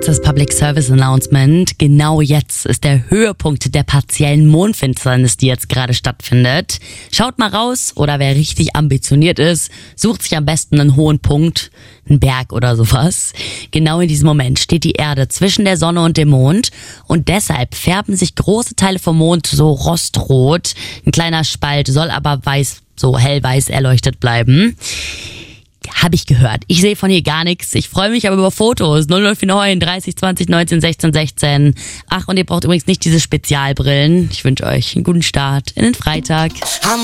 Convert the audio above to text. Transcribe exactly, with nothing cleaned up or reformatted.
kurzes Public Service Announcement. Genau jetzt ist der Höhepunkt der partiellen Mondfinsternis, die jetzt gerade stattfindet. Schaut mal raus, oder wer richtig ambitioniert ist, sucht sich am besten einen hohen Punkt, einen Berg oder sowas. Genau in diesem Moment steht die Erde zwischen der Sonne und dem Mond und deshalb färben sich große Teile vom Mond so rostrot. Ein kleiner Spalt soll aber weiß, so hellweiß erleuchtet bleiben. Habe ich gehört. Ich sehe von hier gar nichts. Ich freue mich aber über Fotos. null null vier neun dreißig zwanzig neunzehn sechzehn sechzehn. Ach, und ihr braucht übrigens nicht diese Spezialbrillen. Ich wünsche euch einen guten Start in den Freitag.